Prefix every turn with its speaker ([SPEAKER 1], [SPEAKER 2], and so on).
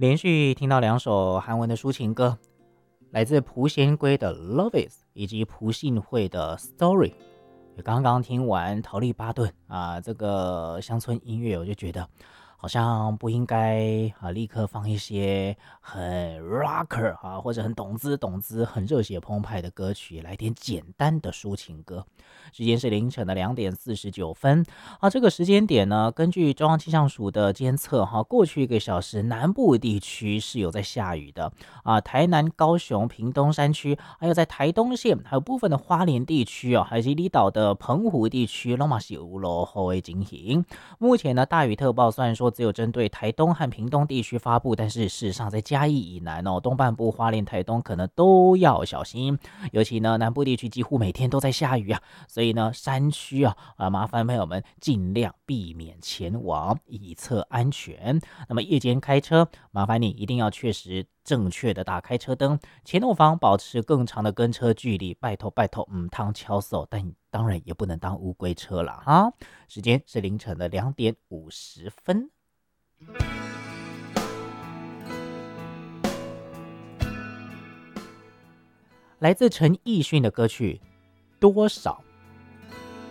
[SPEAKER 1] 连续听到两首韩文的抒情歌，来自朴贤圭的《Love Is》以及朴信惠的《Story》。刚刚听完陶丽巴顿这个乡村音乐，我就觉得好像不应该立刻放一些很 rocker 或者很懂资很热血澎湃的歌曲，来点简单的抒情歌。时间是凌晨的2:49这个时间点呢，根据中央气象署的监测过去1个小时南部地区是有在下雨的台南、高雄、屏东山区，还有在台东县，还有部分的花莲地区还有离岛的澎湖地区，都是有落雨的情形。目前呢，大雨特报虽然说只有针对台东和屏东地区发布，但是事实上在嘉义以南东半部花莲、台东可能都要小心，尤其呢南部地区几乎每天都在下雨所以呢山区麻烦朋友们尽量避免前往，以策安全。那么夜间开车，麻烦你一定要确实正确的打开车灯，前后方保持更长的跟车距离，拜托汤敲手，但当然也不能当乌龟车了时间是凌晨的2:50。来自陈奕迅的歌曲《多少》。